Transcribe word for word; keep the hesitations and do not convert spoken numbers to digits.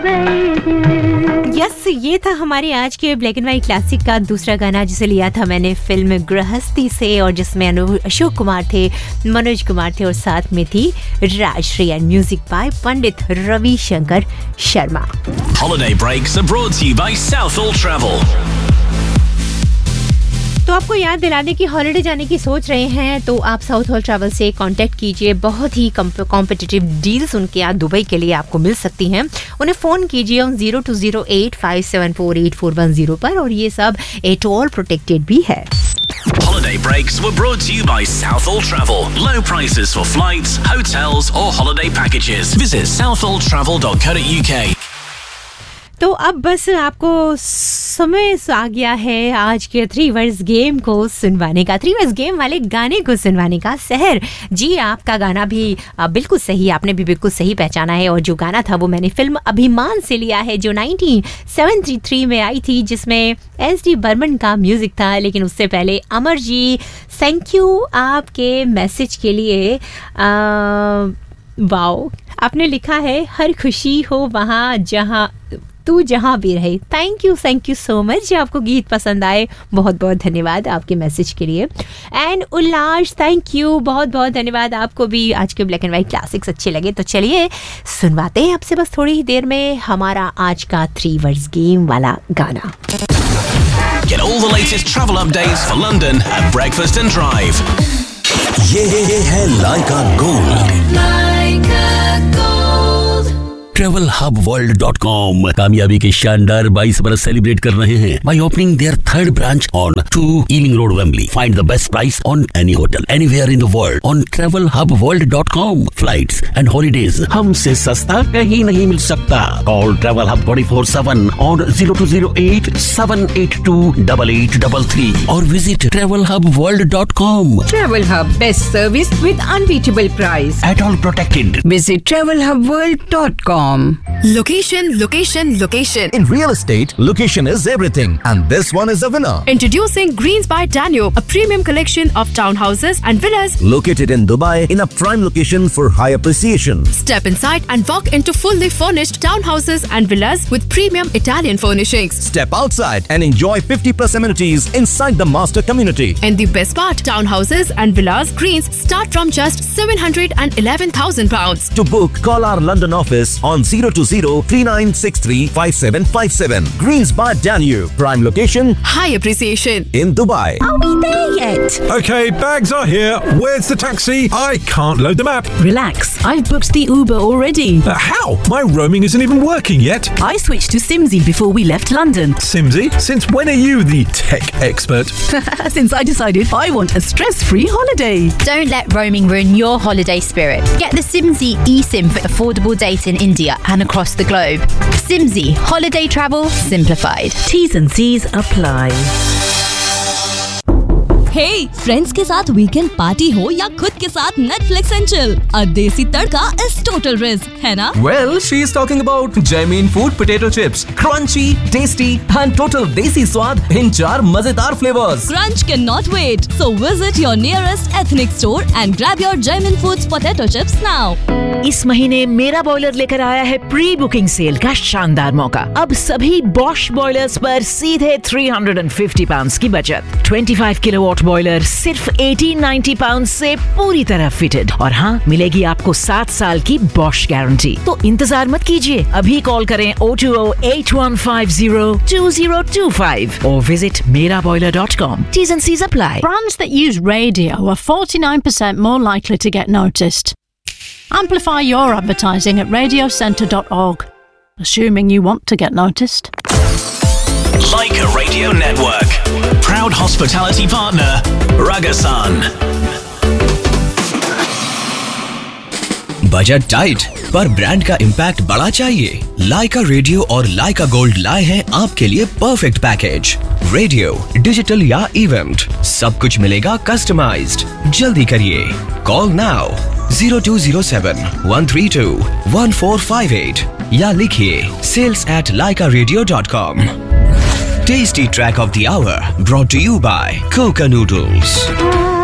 Yes, ये था हमारे आज के ब्लैक एंड व्हाइट क्लासिक का दूसरा गाना, जिसे लिया था मैंने फिल्म गृहस्थी से, और जिसमें अशोक कुमार थे, मनोज कुमार थे और साथ में थी Rajshree, and music by Pandit Ravishankar Sharma. Holiday breaks are brought to you by Southall Travel. तो आपको याद दिला दें कि हॉलिडे जाने की सोच रहे हैं तो आप साउथ हॉल ट्रैवल से कांटेक्ट कीजिए। बहुत ही कॉम्पिटिटिव डील्स उनके यहाँ दुबई के लिए आपको मिल सकती हैं। उन्हें फ़ोन कीजिए zero to zero eight five seven four eight four one zero पर, और ये सब एट ऑल प्रोटेक्टेड भी है। Holiday breaks were brought to you by Southall Travel. Low prices for flights, hotels or holiday packages. Visit southall travel dot co dot uk. तो अब बस आपको समय आ गया है आज के थ्री वर्ड्स गेम को सुनवाने का, थ्री वर्ड्स गेम वाले गाने को सुनवाने का। सहर जी, आपका गाना भी बिल्कुल सही, आपने भी बिल्कुल सही पहचाना है, और जो गाना था वो मैंने फिल्म अभिमान से लिया है, जो नाइनटीन सेवेंटी थ्री में आई थी, जिसमें एस डी बर्मन का म्यूजिक था। लेकिन उससे पहले अमर जी, थैंक यू आपके मैसेज के लिए। वाओ, आपने लिखा है हर खुशी हो वहाँ जहाँ तू जहाँ भी रहे। Thank you thank you so much. आपको गीत पसंद आए, बहुत बहुत धन्यवाद आपके मैसेज के लिए। एंड उल्लास, थैंक यू, बहुत बहुत धन्यवाद आपको भी। आज के ब्लैक एंड व्हाइट क्लासिक्स अच्छे लगे तो चलिए सुनवाते हैं आपसे बस थोड़ी ही देर में हमारा आज का थ्री वर्ड्स गेम वाला गाना। Get all the latest travel updates for London at Breakfast and Drive. ये है लाइका गोल्ड। लाइका gold. Travel hub world dot com कामयाबी के शानदार बाईस बरस सेलिब्रेट कर रहे हैं by opening their third branch on two Ealing Road, Wembley. Find the best price on any hotel anywhere in the world on travel hub world dot com. Flights and holidays हमसे सस्ता कहीं नहीं मिल सकता। Call Travel Hub twenty-four seven on zero two zero eight seven eight two eight eight three three or visit travel hub world dot com. Travel Hub, best service with unbeatable price. At all protected. Visit travel hub world dot com. Location, location, location. In real estate, location is everything, and this one is a winner. Introducing Greens by Danube, a premium collection of townhouses and villas located in Dubai in a prime location for high appreciation. Step inside and walk into fully furnished townhouses and villas with premium Italian furnishings. Step outside and enjoy fifty plus amenities inside the master community. And the best part, townhouses and villas Greens start from just seven hundred eleven thousand pounds. To book, call our London office on zero two zero three nine six three five seven five seven. Greens by Danube, prime location, high appreciation in Dubai. Are we there yet? Okay, bags are here. Where's the taxi? I can't load the map. Relax, I've booked the Uber already. Uh, how? My roaming isn't even working yet. I switched to Simsy before we left London. Simsy? Since when are you the tech expert? Since I decided I want a stress-free holiday. Don't let roaming ruin your holiday spirit. Get the Simsy eSIM for affordable data in India and across the globe. Simsy, holiday travel simplified. T's and C's apply. Hey, friends के साथ weekend party हो या खुद के साथ Netflix and chill, अ देसी तड़का is total risk, है ना? Well, she is talking about Jamin Food potato chips, crunchy, tasty and total desi स्वाद in चार मजेदार flavors. Crunch cannot wait, so visit your nearest ethnic store and grab your Jamin Foods potato chips now. इस महीने मेरा boiler लेकर आया है pre booking cell का शानदार मौका। अब सभी बॉश बॉयलर्स पर सीधे तीन सौ पचास पाउंड की बचत। पच्चीस किलोवाट बॉयलर सिर्फ अठारह सौ नब्बे पाउंड से पूरी तरह फिटेड, और हाँ, मिलेगी आपको सात साल की बॉश गारंटी। तो इंतजार मत कीजिए, अभी कॉल करें O two O eight one five zero to zero to five और विजिट मेरा boiler dot com. T's and C's apply. Brands that use radio are forty-nine percent more likely to get noticed. Amplify your advertising at radio centre dot org, assuming you want to get noticed. Leica Radio Network. Proud hospitality partner, Ragasan. Budget tight पर brand का impact बड़ा चाहिए? लाइका radio और लाइका gold लाए हैं आपके लिए perfect package. Radio, digital या इवेंट, सब कुछ मिलेगा कस्टमाइज्ड। जल्दी करिए, call now zero two zero seven one three two one four five eight या लिखिए sales at laika radio dot com. Tasty track of the hour brought to you by Coca Noodles.